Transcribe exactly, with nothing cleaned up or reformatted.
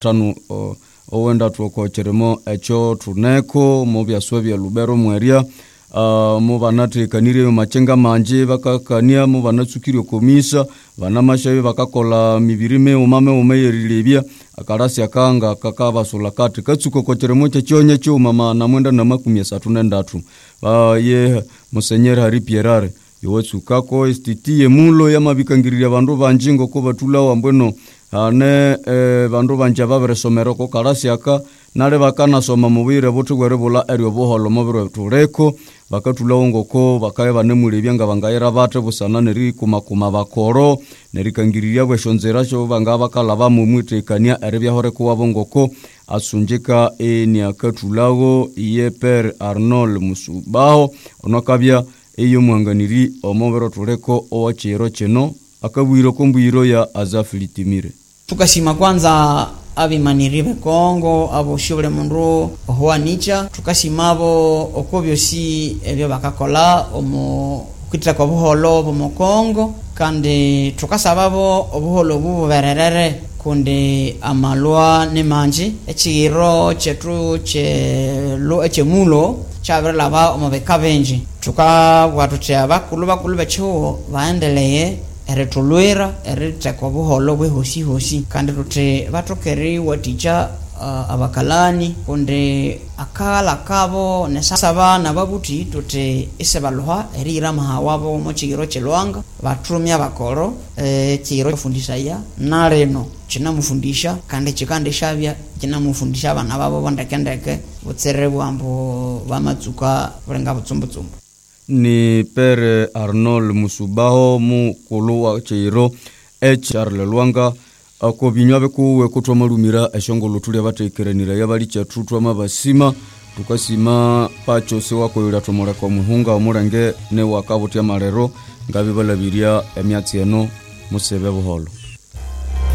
tanu o, owenda tuokocheremo echo tuneko mobya swebya Lubero mweria uh, mu banatekanire machenga manje bakakania mu banatsukire komisa bana mashabe bakakola mibirime umame umeyerilebya akarasi akanga kakabasula kati katsuko kocheremo cyonye cyo mama na mwenda na makumi asatu na ndatu ba ye Musenyeri Hari Pierre yotsukako estitiye mulo yamabikangirira bandu banjingo ko batula wambweno ane e, bandu banja baberesomero ko karasi aka nale bakana soma mubire butugwere bula eryo boholo mubiro tureko bakatula ngoko bakaye banemulebya nga bangayira bate busana neri kumakuma bakoro neri kangiriria bweshonzera cyo banga bakala bamumwitekania erebya hore ko wabongoko asunjika eni akatulago iye Per Arnold Musubaho onokabya eyo mwanganiri omobero tureko owachero cheno akabwiro kombwiro ya Azafilitimire tukashima kwanza abimaniribe Kongo abo shobole mundu ohwanicha tukashimabo okobyo si ebyo bakakola omo kwitira kwa buholo bo Kongo kandi tukasababo obuholo bubererere kunde amalwa ne manje echiro chetu che lo echemulo chabera ba omobeka benji tukagwatucha bakulu bakulu becho baendeleye eretulwera eretako buholo bwe hosi hosi kandi rute batokeri watija uh, abakalani kunde akala kabo nesaba na babuti tute esebalwa erira mahawabo mo chigiro chelwanga batrumya bakoro e chigiro fundisha ya nareno china mufundisha kandi chikande shabya china mufundisha bana babo bandakendeke butserebu ambo bamatsuka burenga butsumbutsumbu ni Per Arnold Musubaho mu kuluwa cheiro e Charles Lwanga ako binywabe kuwe kutwa malumira eshongolo tuli batekeranira yabali cyatutwa mabasima tukasima pacho se wako yura tomora kwa muhunga omurange ne wakabutia marero ngabibalabirya emyatsi eno musebe buholo.